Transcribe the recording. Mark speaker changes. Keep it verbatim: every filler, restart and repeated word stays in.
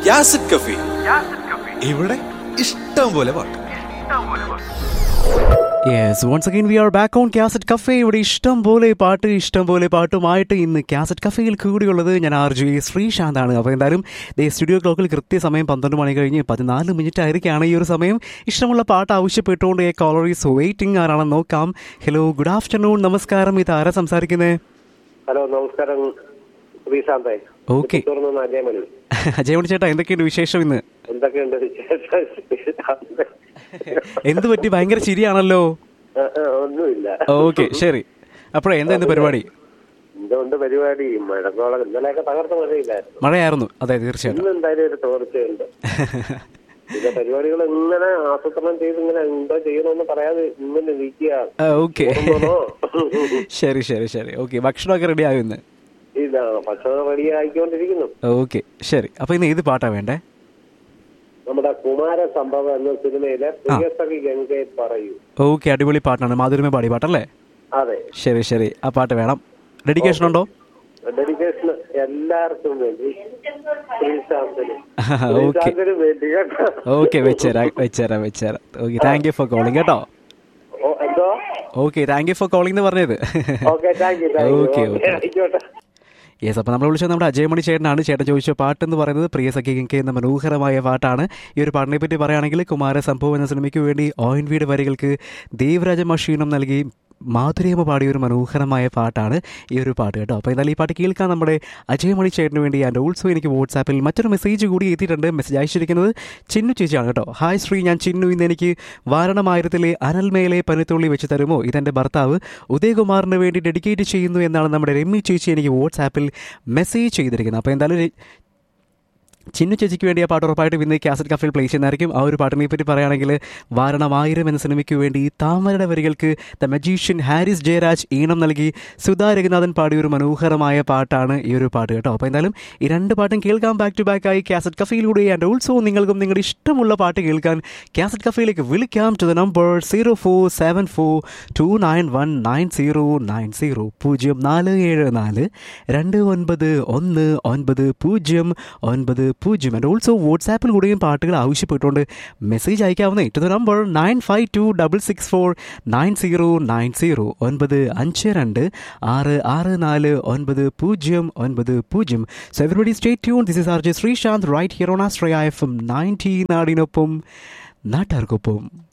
Speaker 1: യാസിഡ് കഫി. ഇവിടെ ഇഷ്ടം പോലെ പാട്ട്.
Speaker 2: Yes, once again V are back on cassette cafe. ഇവിടെ ഇഷ്ടം പോലെ പാട്ട് ഇഷ്ടം പോലെ പാട്ടുമായിട്ട് ഇന്ന് കാസറ്റ് കഫേയിൽ കൂടിയുള്ളത് ഞാൻ ആർ ജെ ശ്രീശാന്താണ്. അപ്പോൾ എന്തായാലും ദേ സ്റ്റുഡിയോ ക്ലോക്കിൽ കൃത്യസമയം പന്ത്രണ്ട് മണി കഴിഞ്ഞ് പതിനാല് മിനിറ്റ് ആയിരിക്കുകയാണ് ഈ ഒരു സമയം. ഇഷ്ടമുള്ള പാട്ട് ആവശ്യപ്പെട്ടുകൊണ്ട് എ കോളർ ഈസ് വെയിറ്റിംഗ്. ആരാണെന്ന് നോക്കാം. ഹലോ, ഗുഡ് ആഫ്റ്റർനൂൺ, നമസ്കാരം. ഇത് ആരാ സംസാരിക്കുന്നത്?
Speaker 3: ഹലോ, നമസ്കാരം. ശ്രീശാന്തേ.
Speaker 2: ഓക്കെ, അജയമണി ചേട്ടാ, എന്തൊക്കെയുണ്ട് വിശേഷം ഇന്ന്?
Speaker 3: എന്തൊക്കെയുണ്ട്
Speaker 2: എന്ത് പറ്റി? ഭയങ്കര ചിരിയാണല്ലോ.
Speaker 3: ഒന്നുമില്ല.
Speaker 2: ഓക്കെ, ശരി. അപ്പോഴേ എന്താ ഇന്ന് പരിപാടി?
Speaker 3: എന്തുകൊണ്ട് പരിപാടി? മഴക്കോളം ഇന്നലെയൊക്കെ തകർത്ത മഴയില്ലായിരുന്നു.
Speaker 2: മഴയായിരുന്നു, അതെ തീർച്ചയായിട്ടും.
Speaker 3: ഇന്ന് എന്തായാലും ഒരു തോർച്ചയുണ്ട്. പിന്നെ പരിപാടികൾ ഇങ്ങനെ ആസൂത്രണം ചെയ്ത് ഇങ്ങനെ എന്തോ ചെയ്യണമെന്ന് പറയാതെ ഇങ്ങനെ ഇരിക്കുക.
Speaker 2: ഓക്കെ, ശരി ശരി ശരി. ഓക്കെ, ഭക്ഷണമൊക്കെ റെഡി ആകും ഇന്ന്?
Speaker 3: ഇല്ല, ഭക്ഷണം റെഡി ആയിക്കൊണ്ടിരിക്കുന്നു.
Speaker 2: ഓക്കെ, ശരി. അപ്പൊ ഇന്ന് ഏത് പാട്ടാ വേണ്ടേ?
Speaker 3: നമ്മുടെ കുമാര സംഭവം എന്ന സിനിമയിലെ പ്രിയസഖി ഗംഗേ പറയൂ.
Speaker 2: ഓക്കെ, അടിപൊളി പാട്ടാണ്. മാധുരിമ പാടി പാട്ടല്ലേ?
Speaker 3: അതെ,
Speaker 2: ശരി ശരി. ആ പാട്ട് വേണം. ഡെഡിക്കേഷൻ ഉണ്ടോ?
Speaker 3: ഡെഡിക്കേഷൻ എല്ലാവർക്കും വേണ്ടി, ശ്രീശാന്തിനും
Speaker 2: ഓക്കെ
Speaker 3: വേണ്ടി കേട്ടോ.
Speaker 2: Okay, വെച്ചേരാ വെച്ചേരാ വെച്ചേരാ. Okay, thank you for calling കേട്ടോ.
Speaker 3: എന്തോ?
Speaker 2: Okay, thank you for calling എന്ന് പറഞ്ഞത്.
Speaker 3: Okay,
Speaker 2: okay okay. യെസ്, അപ്പോൾ നമ്മൾ വിളിച്ചത് നമ്മുടെ അജയമണി ചേട്ടനാണ്. ചേട്ടൻ ചോദിച്ച പാട്ട് എന്ന് പറയുന്നത് പ്രിയസഖി ഗംഗേ എന്ന മനോഹരമായ പാട്ടാണ്. ഈ ഒരു പാട്ടിനെ പറ്റി പറയുകയാണെങ്കിൽ കുമാരസംഭവം എന്ന സിനിമയ്ക്ക് വേണ്ടി ഒ എൻ വിയുടെ വരികൾക്ക് ദേവരാജ മഷീനും നൽകി മാധുര്യമ്മ പാടിയ ഒരു മനോഹരമായ പാട്ടാണ് ഈ ഒരു പാട്ട് കേട്ടോ. അപ്പോൾ എന്തായാലും ഈ പാട്ട് കേൾക്കാൻ നമ്മുടെ അജയമണി ചേട്ടന് വേണ്ടി ആൻഡ് ഓൾസോ എനിക്ക് വാട്സാപ്പിൽ മറ്റൊരു മെസ്സേജ് കൂടി എത്തിയിട്ടുണ്ട്. മെസ്സേജ് അയച്ചിരിക്കുന്നത് ചിന്നു ചേച്ചിയാണ് കേട്ടോ. ഹായ് ശ്രീ, ഞാൻ ചിന്നു. ഇന്ന് എനിക്ക് വാരണമായിരത്തിലെ അനൽമേലെ പനിത്തുള്ളി വെച്ച് തരുമോ? ഇതെൻ്റെ ഭർത്താവ് ഉദയകുമാറിന് വേണ്ടി ഡെഡിക്കേറ്റ് ചെയ്യുന്നു എന്നാണ് നമ്മുടെ രമ്യ ചേച്ചി എനിക്ക് വാട്സാപ്പിൽ മെസ്സേജ് ചെയ്തിരിക്കുന്നത്. അപ്പോൾ എന്തായാലും ചിന്നു ചേച്ചിക്ക് വേണ്ടി ആ പാട്ട് ഉറപ്പായിട്ടും ഇന്ന് കാസറ്റ് കഫേയിൽ പ്ലേ ചെയ്യുന്നതായിരിക്കും. ആ ഒരു പാട്ടിനെ പറ്റി പറയുകയാണെങ്കിൽ വാരണമായിരം എന്ന സിനിമയ്ക്ക് വേണ്ടി താമരയുടെ വരികൾക്ക് ദ മജീഷ്യൻ ഹാരിസ് ജയരാജ് ഈണം നൽകി സുധാ രഘുനാഥൻ പാടിയ ഒരു മനോഹരമായ പാട്ടാണ് ഈ ഒരു പാട്ട് കേട്ടോ. അപ്പോൾ എന്തായാലും ഈ രണ്ട് പാട്ടും കേൾക്കാം ബാക്ക് ടു ബാക്ക് ആയി കാസറ്റ് കഫേയിലൂടെ. ആൻഡ് ഓൾസോ നിങ്ങൾക്കും നിങ്ങളുടെ ഇഷ്ടമുള്ള പാട്ട് കേൾക്കാൻ കാസറ്റ് കഫേയിലേക്ക് വിളിക്കാം to the number zero four seven four to nine one nine zero nine zero പൂജ്യം നാല് ഏഴ് നാല് രണ്ട് ഒൻപത് ഒന്ന് ഒൻപത് പൂജ്യം ഒൻപത് പൂജ്യം. ആൻഡ് ഓൾസോ വാട്സാപ്പിൽ കൂടെയും പാട്ടുകൾ ആവശ്യപ്പെട്ടുകൊണ്ട് message അയക്കാവുന്ന to the number nine five to double six four nine zero nine zero ഒൻപത് അഞ്ച് രണ്ട് ആറ് ആറ് നാല് ഒൻപത് പൂജ്യം ഒൻപത് പൂജ്യം. So everybody stay tune. This is R J Sreesanth right here on Australia F M ninety. നാടിനൊപ്പം നാട്ടാർക്കൊപ്പം.